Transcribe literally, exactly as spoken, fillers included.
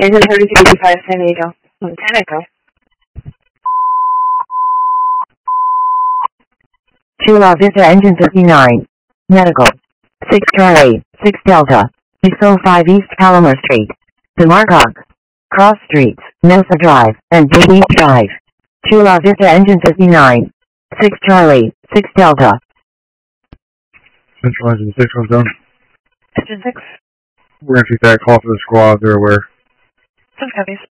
Engine thirty-two eighty-five, San Diego. San Echo. Chula Vista Engine fifty-nine. Medical. six Charlie, six Delta. six oh five East Palomar Street. Demarcog. Cross Streets, Mesa Drive, and Big Beach Drive. Chula Vista Engine fifty-nine. six Charlie, six Delta. Central Engine six comes down. Engine six. We're going to take that call for the squad. They're aware. Some copies.